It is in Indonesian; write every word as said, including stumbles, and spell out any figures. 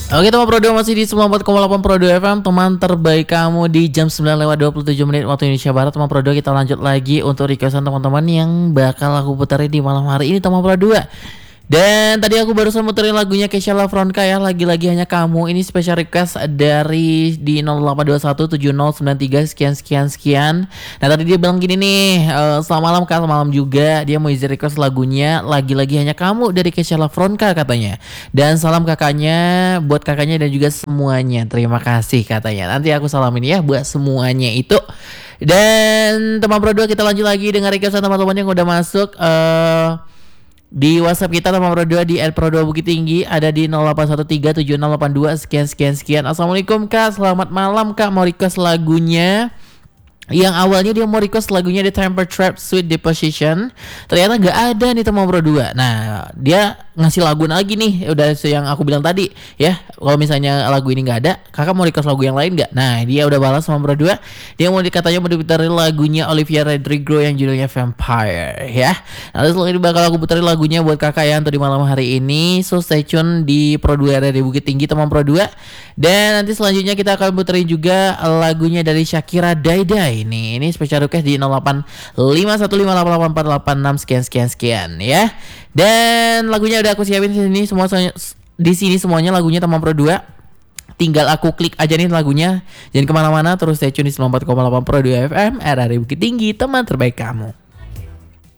Oke teman Pro dua masih di sembilan puluh empat koma delapan Pro dua F M, teman terbaik kamu di jam sembilan lewat dua puluh tujuh menit waktu Indonesia Barat. Teman Pro dua, kita lanjut lagi untuk requestan teman-teman yang bakal aku puterin di malam hari ini teman Pro dua. Dan tadi aku barusan muterin lagunya Kesha Lavronka ya, lagi-lagi hanya kamu. Ini special request dari di nol delapan dua satu tujuh nol sembilan tiga sekian sekian sekian. Nah tadi dia bilang gini nih, e, selamat malam kak, selamat malam juga. Dia mau izin request lagunya lagi-lagi hanya kamu dari Kesha Lavronka katanya. Dan salam kakaknya, buat kakaknya dan juga semuanya. Terima kasih katanya. Nanti aku salamin ya buat semuanya itu. Dan teman Pro dua, kita lanjut lagi dengan requestan teman-teman yang udah masuk. Eh uh, Di WhatsApp kita teman Pro dua di et pro dua Bukit Tinggi ada di nol delapan satu tiga tujuh nol delapan dua sekian sekian sekian. Assalamualaikum kak, selamat malam kak, mau request lagunya. Yang awalnya dia mau request lagunya The Temper Trap Sweet Deposition, ternyata gak ada nih teman Pro dua. Nah dia ngasih lagu lagi nih, udah yang aku bilang tadi ya, kalau misalnya lagu ini gak ada, kakak mau request lagu yang lain gak? Nah dia udah balas sama Pro dua, dia mau dikatanya mau diputerin lagunya Olivia Rodrigo yang judulnya Vampire ya. Nanti setelah ini bakal aku puterin lagunya buat kakak ya untuk di malam hari ini. So stay tune di Pro dua area di Bukit Tinggi teman Pro dua. Dan nanti selanjutnya kita akan puterin juga lagunya dari Shakira, Die Die. Ini ini spesial request di nol delapan lima satu lima delapan delapan empat delapan enam sekian sekian sekian ya. Dan lagunya udah aku siapin di sini semua, di sini semuanya lagunya teman Pro dua. Tinggal aku klik aja nih lagunya. Jangan kemana-mana, terus stay tune di sembilan puluh empat koma delapan Pro dua F M, R R Bukit Tinggi, teman terbaik kamu.